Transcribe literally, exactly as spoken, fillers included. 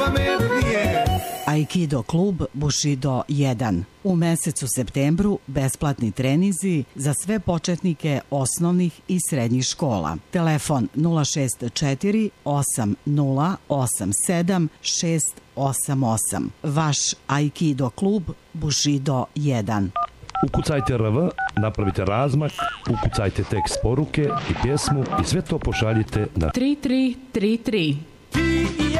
Aikido klub Bushido jedan. U mesecu septembru besplatni trenizi za sve početnike osnovnih i srednjih škola. Telefon nula šest četiri osam nula osam sedam šest osam osam. Vaš Aikido klub Bushido jedan. Ukucajte R V, napravite razmak, ukucajte tekst poruke i pjesmu i sve to pošaljite na tri tri tri tri.